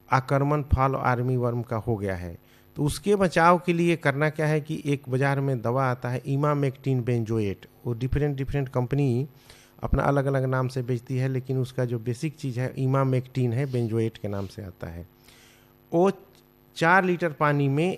आक्रमण fall army worm का हो गया है। तो उसके बचाव के लिए करना क्या है कि एक बाजार में दवा आता है इमामेक्टिन बेंजोएट, वो डिफरेंट कंपनी अपना अलग अलग नाम से बेचती है, लेकिन उसका जो बेसिक चीज़ है इमामेक्टिन है, बेंजोएट के नाम से आता है। वो 4 लीटर पानी में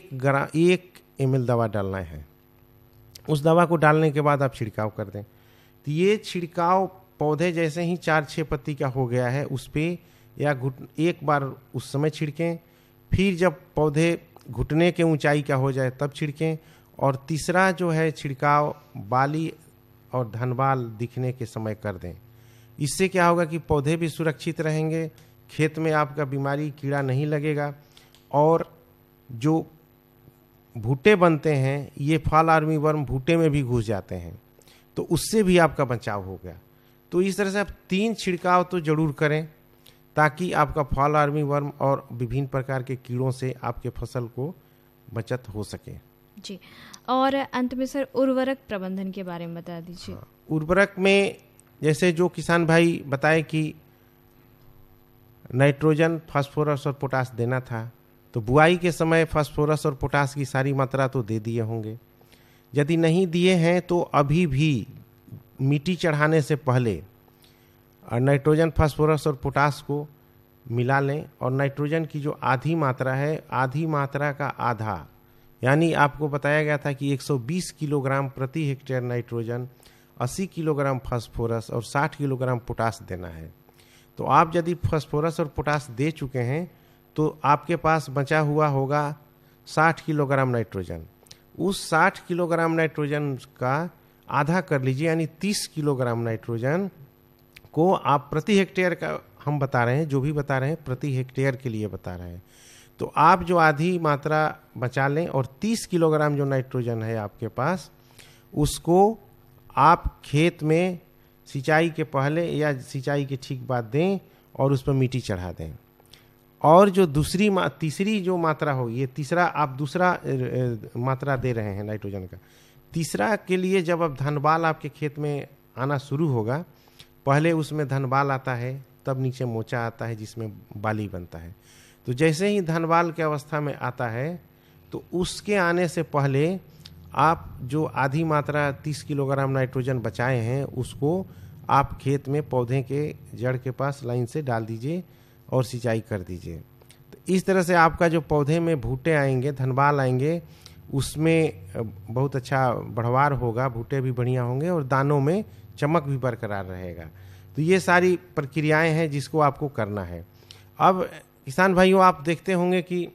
1 ml दवा डालना है। उस दवा को डालने के बाद आप छिड़काव कर दें। तो ये छिड़काव पौधे जैसे ही 4-6 पत्ती का हो गया है उस पर या एक बार उस समय छिड़कें, फिर जब पौधे घुटने के ऊंचाई का हो जाए तब छिड़कें, और तीसरा जो है छिड़काव बाली और धनबाल दिखने के समय कर दें। इससे क्या होगा कि पौधे भी सुरक्षित रहेंगे, खेत में आपका बीमारी कीड़ा नहीं लगेगा, और जो भूटे बनते हैं ये फॉल आर्मी वर्म भूटे में भी घुस जाते हैं, तो उससे भी आपका बचाव हो गया। तो इस तरह से आप 3 छिड़काव तो जरूर करें ताकि आपका फॉल आर्मी वर्म और विभिन्न प्रकार के कीड़ों से आपके फसल को बचत हो सके। जी, और अंत में सर उर्वरक प्रबंधन के बारे में बता दीजिए। उर्वरक में जैसे जो किसान भाई बताए कि नाइट्रोजन, फास्फोरस और पोटास देना था, तो बुआई के समय फास्फोरस और पोटास की सारी मात्रा तो दे दिए होंगे। यदि नहीं दिए हैं तो अभी भी मिट्टी चढ़ाने से पहले नाइट्रोजन, फास्फोरस और पोटास को मिला लें, और नाइट्रोजन की जो आधी मात्रा है, आधी मात्रा का आधा, यानी आपको बताया गया था कि 120 किलोग्राम प्रति हेक्टेयर नाइट्रोजन, 80 किलोग्राम फास्फोरस और 60 किलोग्राम पोटास देना है। तो आप यदि फास्फोरस और पोटास दे चुके हैं तो आपके पास बचा हुआ होगा 60 किलोग्राम नाइट्रोजन। उस 60 किलोग्राम नाइट्रोजन का आधा कर लीजिए, यानी 30 किलोग्राम नाइट्रोजन को आप प्रति हेक्टेयर का हम बता रहे हैं, जो भी बता रहे हैं प्रति हेक्टेयर के लिए बता रहे हैं। तो आप जो आधी मात्रा बचा लें और 30 किलोग्राम जो नाइट्रोजन है आपके पास, उसको आप खेत में सिंचाई के पहले या सिंचाई के ठीक बाद दें और उस पर मिट्टी चढ़ा दें। और जो तीसरी जो मात्रा हो, ये तीसरा आप दूसरा मात्रा दे रहे हैं नाइट्रोजन का, तीसरा के लिए जब अब धनबाल आपके खेत में आना शुरू होगा, पहले उसमें धनबाल आता है, तब नीचे मोचा आता है जिसमें बाली बनता है। तो जैसे ही धनबाल के अवस्था में आता है तो उसके आने से पहले आप जो आधी मात्रा 30 किलोग्राम नाइट्रोजन बचाए हैं उसको आप खेत में पौधे के जड़ के पास लाइन से डाल दीजिए और सिंचाई कर दीजिए। तो इस तरह से आपका जो पौधे में भूटे आएंगे, धनबाल आएंगे, उसमें बहुत अच्छा बढ़वार होगा, भूटे भी बढ़िया होंगे और दानों में चमक भी बरकरार रहेगा। तो ये सारी प्रक्रियाएं हैं जिसको आपको करना है। अब किसान भाइयों, आप देखते होंगे कि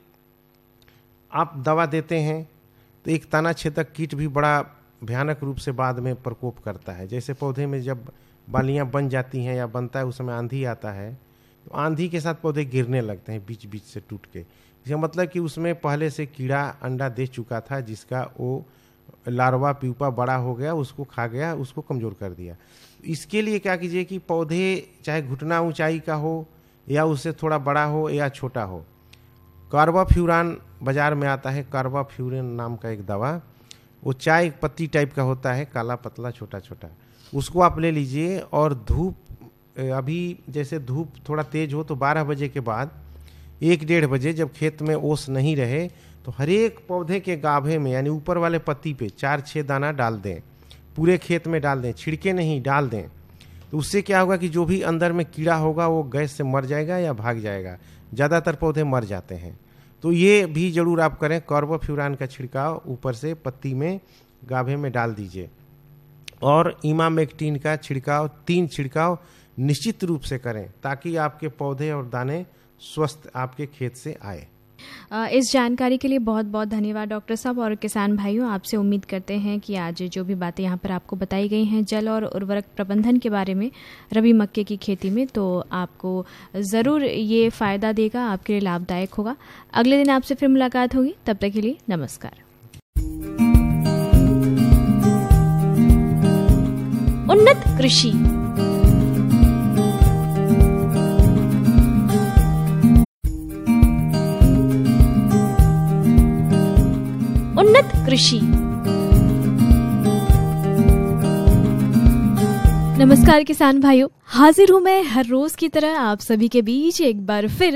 आप दवा देते हैं तो एक तना छेदक कीट भी बड़ा भयानक रूप से बाद में प्रकोप करता है। जैसे पौधे में जब बालियां बन जाती हैं या बनता है, उस समय आंधी आता है, तो आंधी के साथ पौधे गिरने लगते हैं बीच बीच से टूट के। इसका मतलब कि उसमें पहले से कीड़ा अंडा दे चुका था, जिसका वो लार्वा प्यूपा बड़ा हो गया, उसको खा गया, उसको कमज़ोर कर दिया। इसके लिए क्या कीजिए कि पौधे चाहे घुटना ऊंचाई का हो या उससे थोड़ा बड़ा हो या छोटा हो, कार्बाफ्यूरान बाजार में आता है, कार्बाफ्यूरिन नाम का एक दवा, वो चाय पत्ती टाइप का होता है, काला पतला छोटा छोटा, उसको आप ले लीजिए। और धूप, अभी जैसे धूप थोड़ा तेज हो तो 12 बजे के बाद 1-1:30 बजे, जब खेत में ओस नहीं रहे, तो हर एक पौधे के गाभे में यानी ऊपर वाले पत्ती पे 4-6 दाना डाल दें, पूरे खेत में डाल दें, छिड़के नहीं, डाल दें। तो उससे क्या होगा कि जो भी अंदर में कीड़ा होगा वो गैस से मर जाएगा या भाग जाएगा। ज़्यादातर पौधे मर जाते हैं, तो ये भी जरूर आप करें। कार्बाफ्यूरान का छिड़काव ऊपर से पत्ती में गाभे में डाल दीजिए, और इमामेक्टिन का छिड़काव 3 छिड़काव निश्चित रूप से करें ताकि आपके पौधे और दाने स्वस्थ आपके खेत से आए। इस जानकारी के लिए बहुत बहुत धन्यवाद डॉक्टर साहब। और किसान भाइयों, आपसे उम्मीद करते हैं कि आज जो भी बातें यहाँ पर आपको बताई गई हैं जल और उर्वरक प्रबंधन के बारे में रबी मक्के की खेती में, तो आपको ज़रूर ये फ़ायदा देगा, आपके लिए लाभदायक होगा। अगले दिन आपसे फिर मुलाकात होगी, तब तक के लिए नमस्कार। उन्नत कृषि, उन्नत कृषि। नमस्कार किसान भाइयों, हाजिर हूँ मैं हर रोज की तरह आप सभी के बीच एक बार फिर